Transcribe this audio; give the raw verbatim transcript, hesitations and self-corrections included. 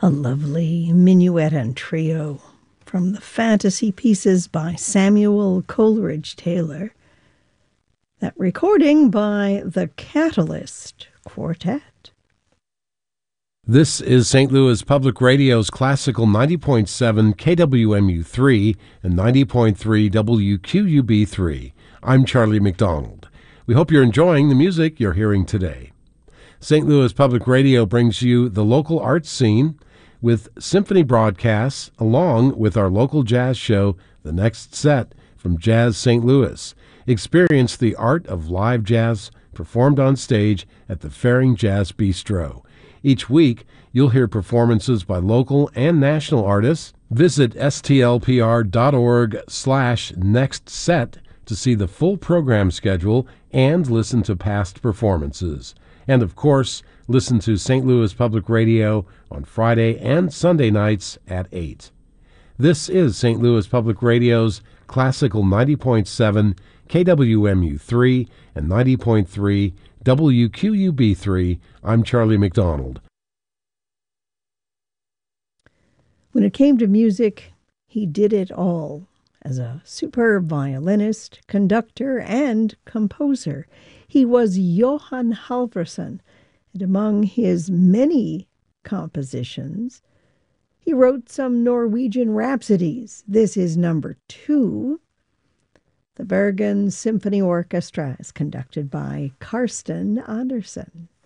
A lovely minuet and trio from the fantasy pieces by Samuel Coleridge Taylor. That recording by the Catalyst Quartet. This is Saint Louis Public Radio's classical ninety point seven K W M U three and ninety point three W Q U B three. I'm Charlie McDonald. We hope you're enjoying the music you're hearing today. Saint Louis Public Radio brings you the local arts scene with symphony broadcasts along with our local jazz show, The Next Set from Jazz Saint Louis. Experience the art of live jazz performed on stage at the Faring Jazz Bistro. Each week, you'll hear performances by local and national artists. Visit stlpr.org slash next set to see the full program schedule and listen to past performances. And of course, listen to Saint Louis Public Radio on Friday and Sunday nights at eight. This is Saint Louis Public Radio's classical ninety point seven K W M U three and ninety point three W Q U B three. I'm Charlie McDonald. When it came to music, he did it all. As a superb violinist, conductor, and composer, he was Johan Halvorsen, and among his many compositions, he wrote some Norwegian rhapsodies. This is number two. The Bergen Symphony Orchestra is conducted by Karsten Andersen.